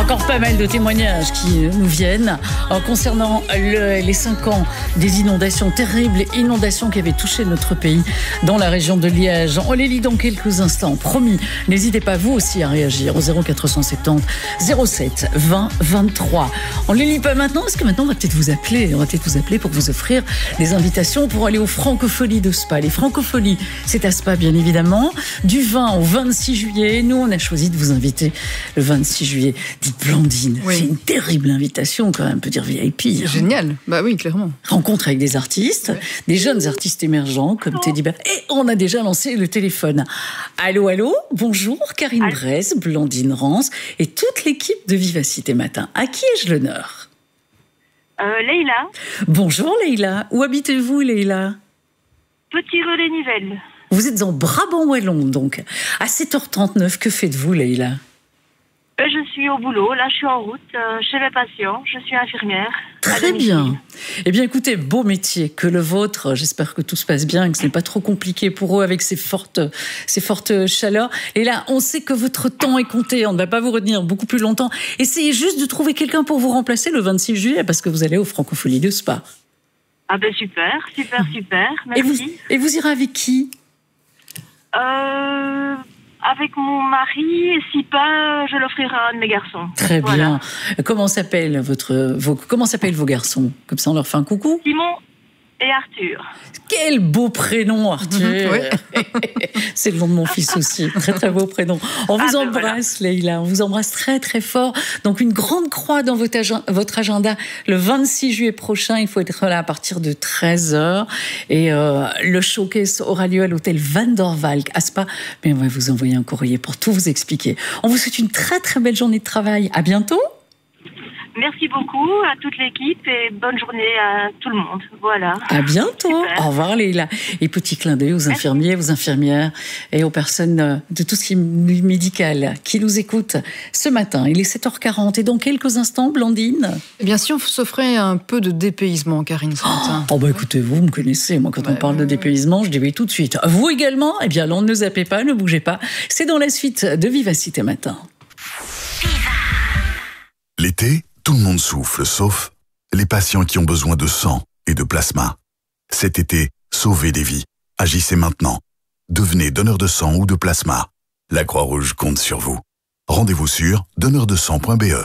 Encore pas mal de témoignages qui nous viennent concernant les 5 ans des inondations, terribles inondations qui avaient touché notre pays dans la région de Liège. On les lit dans quelques instants, promis. N'hésitez pas vous aussi à réagir au 0470 07 20 23. On les lit pas maintenant parce que maintenant on va peut-être vous appeler. On va peut-être vous appeler pour vous offrir des invitations pour aller aux Francopholies de Spa. Les Francopholies, c'est à Spa bien évidemment. Du 20 au 26 juillet, nous on a choisi de vous inviter le 26 juillet. Dites Blandine, oui. C'est une terrible invitation quand même, on peut dire VIP. C'est génial, bah oui, clairement. Rencontre avec des artistes, des jeunes artistes émergents comme Teddy Bear. Et on a déjà lancé le téléphone. Allô, allô, bonjour, Karine Bresse, Blandine Rance et toute l'équipe de Vivacité Matin. À qui ai-je l'honneur ? Leïla. Bonjour Leïla, où habitez-vous Leïla ? Petit Relais Nivelles. Vous êtes en Brabant Wallon donc. À 7h39, que faites-vous Leïla ? Je suis au boulot, là je suis en route, chez mes patients, je suis infirmière. Très bien. Eh bien écoutez, beau métier que le vôtre, j'espère que tout se passe bien et que ce n'est pas trop compliqué pour eux avec ces fortes chaleurs. Et là, on sait que votre temps est compté, on ne va pas vous retenir beaucoup plus longtemps. Essayez juste de trouver quelqu'un pour vous remplacer le 26 juillet parce que vous allez aux Francopholies de Spa. Ah ben super, merci. Et vous irez avec qui ? Avec mon mari, et si pas, je l'offrirai à un de mes garçons. Très bien. Comment s'appellent vos garçons ? Comme ça, on leur fait un coucou. Simon et Arthur. Quel beau prénom, Arthur. C'est le nom de mon fils aussi. Très, très beau prénom. On vous embrasse, Leïla. On vous embrasse très, très fort. Donc, une grande croix dans votre agenda. Le 26 juillet prochain, il faut être là à partir de 13h. Et le showcase aura lieu à l'hôtel Van der Valk à Spa. Mais on va vous envoyer un courrier pour tout vous expliquer. On vous souhaite une très, très belle journée de travail. À bientôt. Merci beaucoup à toute l'équipe et bonne journée à tout le monde. Voilà. À bientôt. Super. Au revoir Leïla. Et petit clin d'œil aux infirmiers, aux infirmières et aux personnes de tout ce qui est médical qui nous écoutent ce matin. Il est 7h40 et dans quelques instants, Blandine. Eh bien, si on s'offrait un peu de dépaysement, Karine, ce matin. Oh bah écoutez, vous me connaissez. Moi, quand on parle de dépaysement, je dis oui tout de suite. Vous également. Eh bien, alors ne zappez pas, ne bougez pas. C'est dans la suite de Vivacité Matin. L'été, tout le monde souffle, sauf les patients qui ont besoin de sang et de plasma. Cet été, sauvez des vies. Agissez maintenant. Devenez donneur de sang ou de plasma. La Croix-Rouge compte sur vous. Rendez-vous sur donneurdesang.be.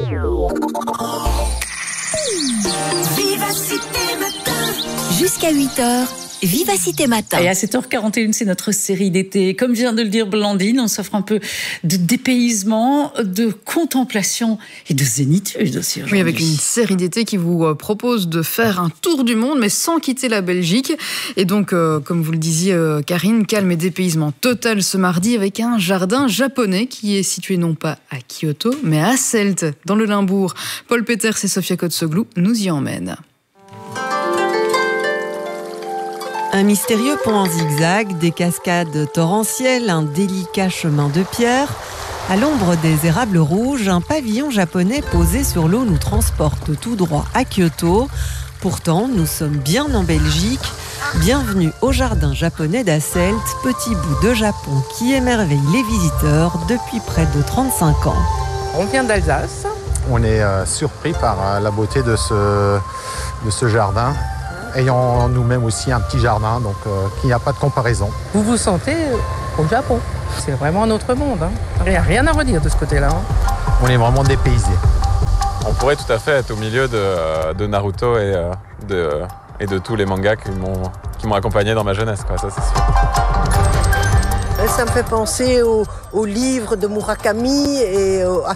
Jusqu'à 8h, Vivacité Matin. Et à 7h41, c'est notre série d'été. Comme vient de le dire Blandine, on s'offre un peu de dépaysement, de contemplation et de zénitude aussi aujourd'hui. Oui, avec une série d'été qui vous propose de faire un tour du monde, mais sans quitter la Belgique. Et donc, comme vous le disiez, Karine, calme et dépaysement total ce mardi avec un jardin japonais qui est situé non pas à Kyoto, mais à Hasselt, dans le Limbourg. Paul Peters et Sofia Kotsoglou nous y emmènent. Un mystérieux pont en zigzag, des cascades torrentielles, un délicat chemin de pierre. À l'ombre des érables rouges, un pavillon japonais posé sur l'eau nous transporte tout droit à Kyoto. Pourtant, nous sommes bien en Belgique. Bienvenue au jardin japonais d'Hasselt, petit bout de Japon qui émerveille les visiteurs depuis près de 35 ans. On vient d'Alsace. On est surpris par la beauté de ce jardin. Ayant nous-mêmes aussi un petit jardin, donc qu'il n'y a pas de comparaison. Vous vous sentez au Japon. C'est vraiment un autre monde. Il n'y a rien à redire de ce côté-là. On est vraiment dépaysés. On pourrait tout à fait être au milieu de Naruto et de tous les mangas qui m'ont accompagné dans ma jeunesse, quoi, ça c'est sûr. Ça me fait penser aux livres de Murakami et à